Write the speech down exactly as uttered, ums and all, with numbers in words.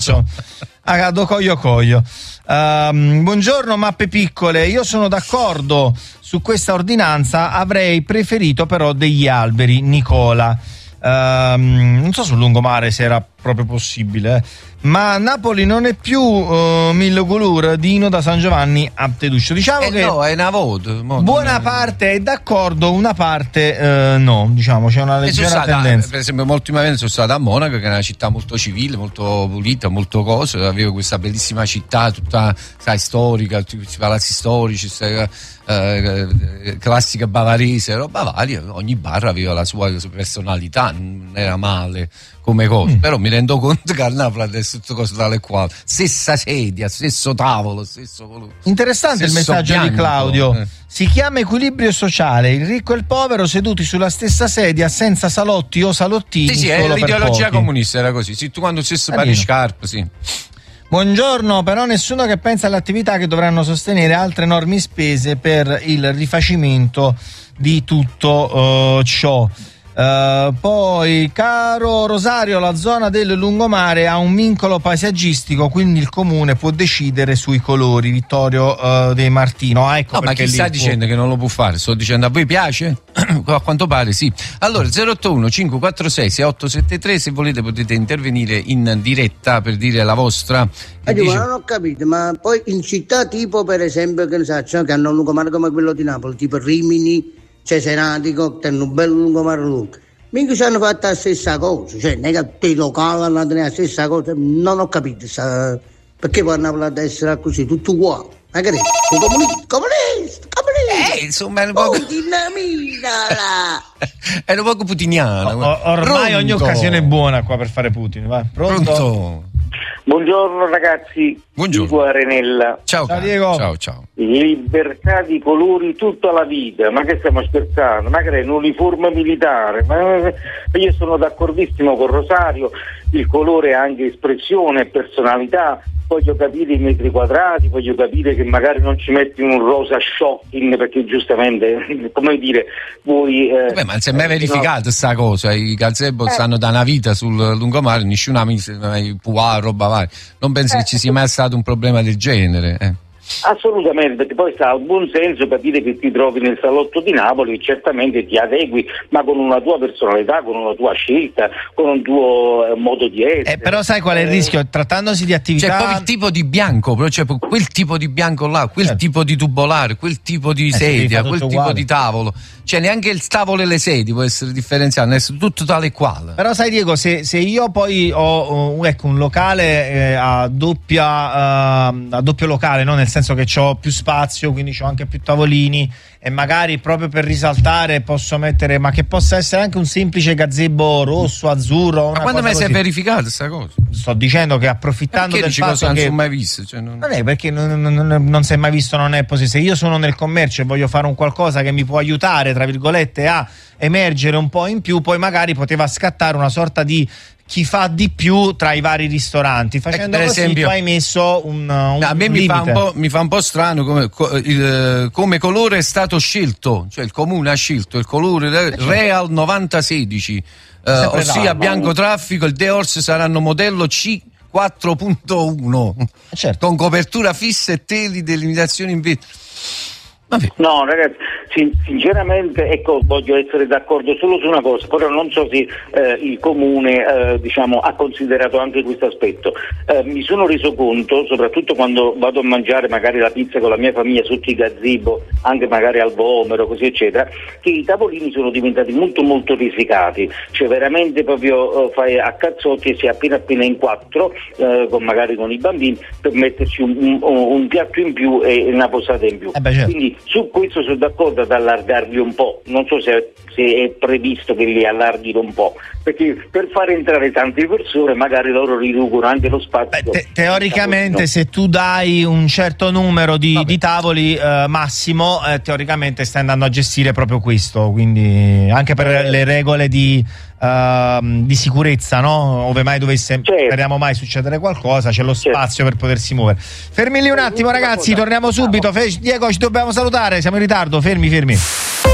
Ah, do coglio coglio. Um, buongiorno mappe piccole, io sono d'accordo su questa ordinanza, avrei preferito però degli alberi. Nicola. Um, non so sul lungomare se era proprio possibile, eh. Ma Napoli non è più uh, Mille Colur, Dino da San Giovanni a Teduccio. Diciamo eh che no, è una voto, buona è... parte è d'accordo, una parte uh, no, diciamo c'è una leggera stata, tendenza. Per esempio, ultimamente sono stato a Monaco, che è una città molto civile, molto pulita, molto cosa. Avevo questa bellissima città, tutta sai, storica, tutti i palazzi storici, questa, uh, classica bavarese, roba varia. Ogni bar aveva la sua personalità, non era male come cosa, mm. però mi rendo conto che a Napoli adesso tutte cose tale e quali, stessa sedia, stesso tavolo, stesso volume. Interessante il messaggio bianco di Claudio. Eh. Si chiama equilibrio sociale, il ricco e il povero seduti sulla stessa sedia senza salotti o salottini. Sì, sì, è l'ideologia comunista, era così. Sì, tu quando stesso pari scarpe, sì. Buongiorno, però nessuno che pensa alle attività che dovranno sostenere altre enormi spese per il rifacimento di tutto uh, ciò. Uh, poi, caro Rosario, la zona del lungomare ha un vincolo paesaggistico, quindi il comune può decidere sui colori. Vittorio uh, De Martino. Ah, ecco, no, ma chi sta può... dicendo che non lo può fare? Sto dicendo, a voi piace? A quanto pare sì. Allora zero otto uno cinque quattro sei sei otto sette tre, se volete potete intervenire in diretta per dire la vostra. Eh, dice... Ma non ho capito, ma poi in città tipo per esempio che ne so, che hanno un lungomare come quello di Napoli, tipo Rimini, Cesenatico, che hanno un bel lungomare lungo, mica ci hanno fatto la stessa cosa, cioè non è che tutti i locali hanno fatto la stessa cosa, non ho capito sa, perché poi a Napoli ad essere così tutto uguale, magari comunista, comunista, comunista, eh, insomma è un po' è un poco putiniana. O, ormai Pronto. Ogni occasione è buona qua per fare Putin. Va. Pronto? Pronto? Buongiorno ragazzi. Buongiorno. Diego Arenella. Ciao, ciao Diego. Ciao, ciao. Libertà di colori tutta la vita, ma che stiamo scherzando? Magari è un'uniforme militare, ma io sono d'accordissimo con Rosario, il colore è anche espressione e personalità. Voglio capire i metri quadrati, voglio capire che magari non ci metti un rosa shocking perché giustamente, come dire, vuoi... Eh, Vabbè, ma non si è mai verificato questa no. cosa, i gazebo eh. stanno da una vita sul lungomare, nessuna puà, roba varia. Non penso eh. che ci sia mai stato un problema del genere, eh. Assolutamente, perché poi sta al buon senso capire che ti trovi nel salotto di Napoli e certamente ti adegui, ma con una tua personalità, con una tua scelta, con un tuo eh, modo di essere. Eh, però sai qual è il rischio? Trattandosi di attività... C'è proprio il tipo di bianco, però c'è quel tipo di bianco là, quel certo. tipo di tubolare, quel tipo di eh, sedia, quel tipo uguale. Di tavolo. Cioè neanche il tavolo e le sedie può essere differenziato, deve essere tutto tale e quale. Però sai Diego, se, se io poi ho uh, ecco, un locale eh, a doppia uh, a doppio locale, no? Nel senso che ho più spazio, quindi ho anche più tavolini e magari proprio per risaltare posso mettere, ma che possa essere anche un semplice gazebo rosso, azzurro, una ma quando mai si è verificata questa cosa? Sto dicendo che approfittando del fatto che non si è mai visto, cioè non... non è perché non, non, non si è mai visto, non è possibile. Se io sono nel commercio e voglio fare un qualcosa che mi può aiutare tra virgolette a emergere un po' in più, poi magari poteva scattare una sorta di chi fa di più tra i vari ristoranti, facendo eh, così esempio, tu hai messo un, un a me mi fa un, po', mi fa un po' strano come, il, come colore è stato scelto, cioè il comune ha scelto il colore Real novanta sedici, eh, ossia là, bianco ma... traffico, il De-Horse saranno modello C quattro punto uno, certo. con copertura fissa e teli delimitazioni in vetro. Vabbè. No ragazzi, sin- sinceramente ecco, voglio essere d'accordo solo su una cosa, però non so se eh, il comune eh, diciamo ha considerato anche questo aspetto. Eh, mi sono reso conto, soprattutto quando vado a mangiare magari la pizza con la mia famiglia sotto i gazebo, anche magari al Vomero, così eccetera, che i tavolini sono diventati molto molto risicati, cioè veramente proprio eh, fai a cazzotti e si è appena appena in quattro, eh, con magari con i bambini, per metterci un, un, un piatto in più e una posata in più. Eh beh, certo. Quindi su questo sono d'accordo ad allargarli un po', non so se, se è previsto che li allarghino un po', perché per far entrare tante persone magari loro riducono anche lo spazio. Beh, te- teoricamente se tu dai un certo numero di, di tavoli eh, massimo, eh, teoricamente stai andando a gestire proprio questo, quindi anche per eh. le regole di, uh, di sicurezza, no? Ove mai dovesse, certo. speriamo mai succedere qualcosa, c'è lo spazio certo. per potersi muovere. Fermi lì un attimo ragazzi, torniamo subito. Fe- Diego, ci dobbiamo salutare, siamo in ritardo, fermi fermi.